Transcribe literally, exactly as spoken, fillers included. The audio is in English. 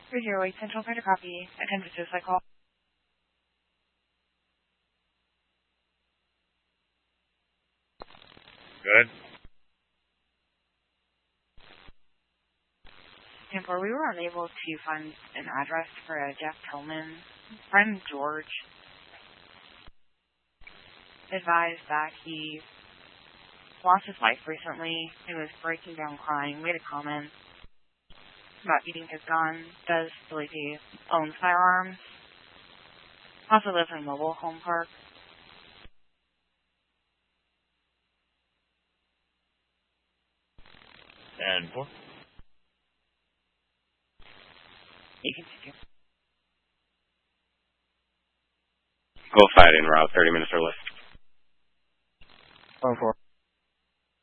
three zero eight Central Credit Copy. Attend to suicide call. Good. ten four, we were unable to find an address for a Jeff Tillman. Friend George advised that he lost his wife recently. He was breaking down crying, made a comment about eating his gun, does believe he owns firearms, also lives in a mobile home park. And four? You can continue. Go fight in route, thirty minutes or less. Oh, four.